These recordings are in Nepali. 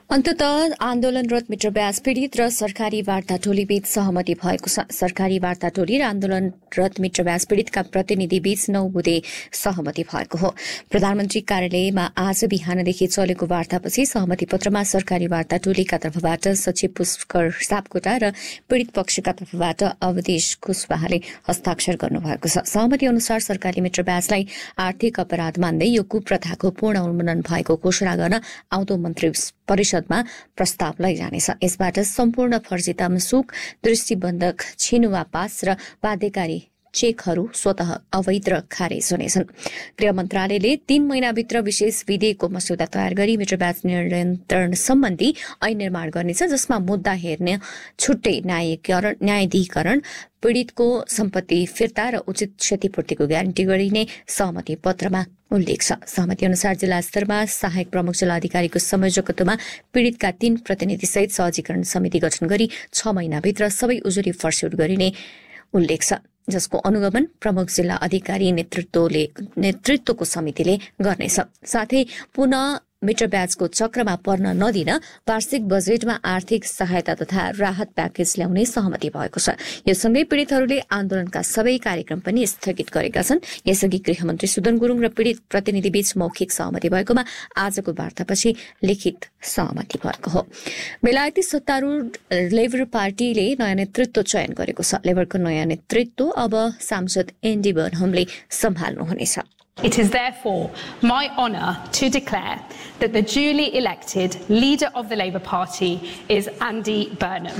अन्ततः आन्दोलनरत मित्र ब्याज पीडित र सरकारी वार्ता टोलीबीच सहमति भएको छ। सरकारी वार्ता टोली र आन्दोलनरत मित्र ब्याज पीडितका प्रतिनिधि बीच 9 बुँदे सहमति भएको हो। प्रधानमन्त्री कार्यालयमा आज बिहानदेखि चलेको वार्तापछि सहमति पत्रमा सरकारी वार्ता टोलीका तर्फबाट सचिव पुष्कर सापकोटा र पीडित पक्षका तर्फबाट अवधेश कुशवाहाले हस्ताक्षर गर्नुभएको छ। सहमति अनुसार सरकारले मित्र ब्याजलाई आर्थिक अपराध मान्दै यो कुप्रथाको पूर्ण उन्मूलन भएको घोषणा गर्न आउँदो मन्त्री परिषदमा प्रस्ताव लैजानेछ। यसबाट सम्पूर्ण फर्जी तमसुक, दृष्टिबन्धक, छिनुवा पास र बाध्यकारी चेकहरू स्वतः अवैध र खारेज हुनेछन्। गृह मन्त्रालयले 3 महिनाभित्र विशेष विधेयकको मस्यौदा तयार गरी मित्र ब्याज नियन्त्रण सम्बन्धी ऐन निर्माण गर्नेछ, जसमा मुद्दा हेर्ने छुट्टै न्यायाधिकरण, पीडितको सम्पत्ति फिर्ता र उचित क्षतिपूर्तिको ग्यारेन्टी गरिने सहमति पत्रमा उल्लेख छ। सहमति अनुसार जिल्ला स्तरमा सहायक प्रमुख जिल्लाधिकारीको संयोजकत्वमा पीडितका 3 प्रतिनिधिसहित सहजीकरण समिति गठन गरी 6 महिनाभित्र सबै उजुरी फर्स्यौट गरिने उल्लेख छ, जसको अनुगमन प्रमुख जिल्ला अधिकारी नेतृत्वको समितिले गर्नेछ। साथै पुनः मिटर ब्याजको चक्रमा पर्न नदिन वार्षिक बजेटमा आर्थिक सहायता तथा राहत प्याकेज ल्याउने सहमति भएको छ। यो सँगै पीडितहरूले आन्दोलनका सबै कार्यक्रम पनि स्थगित गरेका छन्। यसअघि गृहमन्त्री सुदन गुरुङ र पीडित प्रतिनिधिबीच मौखिक सहमति भएकोमा आजको वार्तापछि लिखित सहमति भएको हो। बेलायती सत्तारूढ लेबर पार्टीले नयाँ नेतृत्व चयन गरेको छ। लेबरको नयाँ नेतृत्व अब सांसद एन्डी बर्नहमले सम्हाल्नुहुनेछ। It is therefore my honour to declare that the duly elected leader of the Labour Party is Andy Burnham.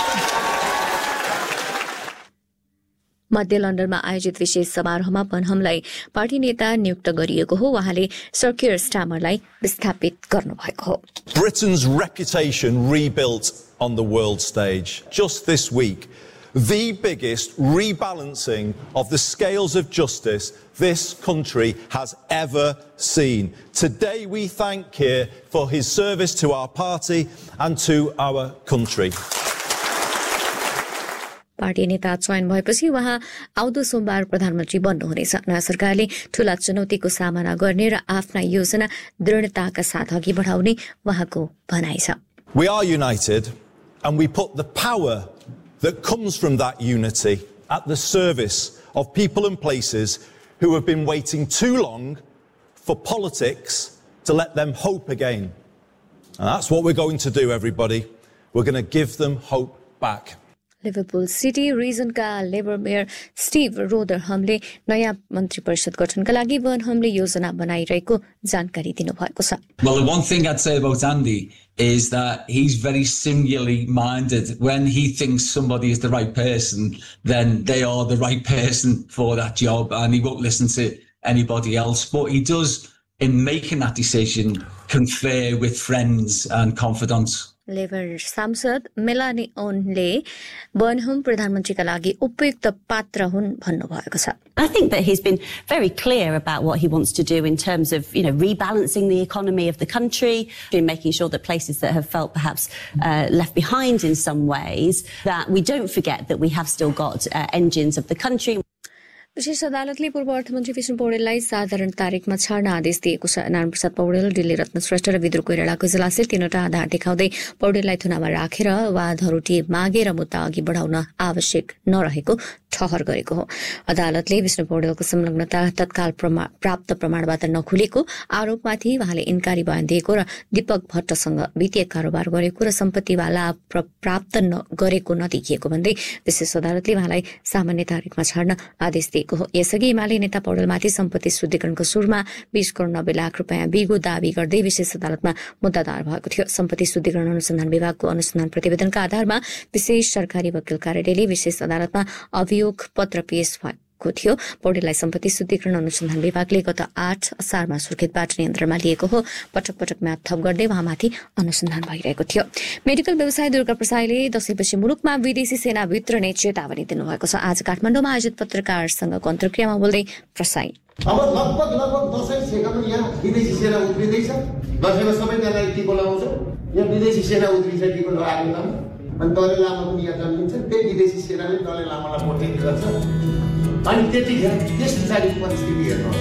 मध्य लन्डनमा आयोजित विशेष समारोहमा बर्नहमलाई पार्टी नेता नियुक्त गरिएको हो। उहाँले सर कियर स्टामरलाई विस्थापित गर्नुभएको हो। Britain's reputation rebuilt on the world stage. Just this week, the biggest rebalancing of the scales of justice this country has ever seen. Today we thank Keir for his service to our party and to our country. Party नेता चयन भएपछि उहाँ आउँदो सोमबार प्रधानमन्त्री बन्नुहुनेछ। नयाँ सरकारले ठूला चुनौतीको सामना गर्ने र आफ्ना योजना दृढताका साथ अघि बढाउने उहाँको भनाइ छ। We are united and we put the power that comes from that unity at the service of people and places who have been waiting too long for politics to let them hope again. And that's what we're going to do, everybody. We're going to give them hope back. Liverpool city रिजनका labour mayor Steve रोदरहमले नयाँ मन्त्री परिषद गठनका लागि बर्नहमले योजना बनाइरहेको जानकारी दिनुभएको छ। Well, the one thing I'd say about Andy is that he's very singularly minded. When he thinks somebody is the right person, then they are the right person for that job, and he won't listen to anybody else. But he does, in making that decision, confer with friends and confidants. Labour सांसद मेलानी ओनले बर्नहम प्रधानमन्त्रीका लागि उपयुक्त पात्र हुन् भन्नुभएको छ। I think that he's been very clear about what he wants to do in terms of, rebalancing the economy of the country, in making sure that places that have felt perhaps left behind in some ways, that we don't forget that we have still got engines of the country. विशेष अदालतले पूर्व अर्थमन्त्री विष्णु पौडेललाई साधारण तारिखमा छाड्न आदेश दिएको छ। नारायण प्रसाद पौडेल, दिल्ली रत्न श्रेष्ठ र विद्रोह कोइरालाको इजलासले 3वटा आधार देखाउँदै पौडेललाई थुनामा राखेर वादहरू मागेर मुद्दा अघि बढाउन आवश्यक नरहेको ठहर गरेको हो। अदालतले विष्णु पौडेलको संलग्नता तत्काल प्राप्त प्रमाणबाट नखुलेको आरोपमाथि उहाँले इन्कारी बयान दिएको र दीपक भट्टसँग वित्तीय कारोबार गरेको र सम्पत्तिवाला प्राप्त गरेको नदेखिएको भन्दै विशेष अदालतले उहाँलाई सामान्य तारिखमा छाड्न आदेश दिएको हो। यसअघि एमाले नेता पौडेलमाथि सम्पत्ति शुद्धिकरणको सुरुमा 20 करोड 90 लाख रुपियाँ बिगो दावी गर्दै विशेष अदालतमा मुद्दा दायर भएको थियो। सम्पत्ति शुद्धिकरण अनुसन्धान विभागको अनुसन्धान प्रतिवेदनका आधारमा विशेष सरकारी वकिल कार्यालयले विशेष अदालतमा अभियोग पत्र पेश भएको थियो। पौडेललाई सम्पत्ति शुद्धिकरण अनुसन्धान विभागले गत 8 असारमा सुर्खेतबाट नियन्त्रणमा लिएको हो। पटक पटक म्याप थप गर्दै उहाँमाथि अनुसन्धान भइरहेको थियो। मेडिकल व्यवसायी दुर्गा प्रसाईले दशैंपछि मुलुकमा विदेशी सेना भित्रने चेतावनी दिनुभएको छ। आज काठमाडौँमा आयोजित पत्रकारसँगको अन्तर्क्रियामा बोल्दै प्रसाई अब लगभग दशैं छेका पनि यहाँ विदेशी सेना उत्रिँदैछ। दशैंमा सबैजनालाई टिको लगाउँछ। यहाँ विदेशी सेना उत्रिन्छ टिको लगाएको नाम अनि दलै लामा पनि यहाँ जन्मिन्छ। त्यही विदेशी सेनाले दलै लामालाई मोटेट गर्छ। अनि त्यतिखेर त्यस पछाडि परिस्थिति हेर्नु